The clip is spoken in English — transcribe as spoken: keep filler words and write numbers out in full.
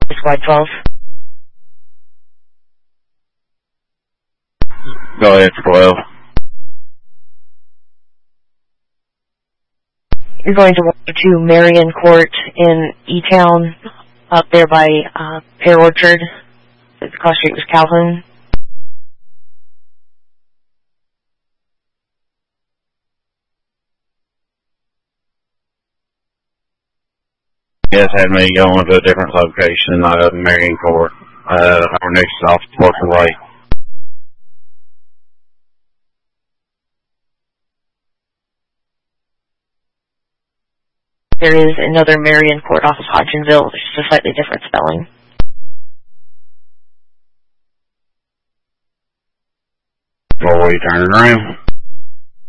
Squad twelve. Go ahead for twelve. You're going to walk to Marion Court in E-Town, up there by uh, Pear Orchard. The cross street was Calhoun. Yes, had me going to a different location, uh, Marion Court. Uh, our next stop is Parker Way. There is another Marion Court off of Hodgenville. It's just a slightly different spelling. Before we turn it around.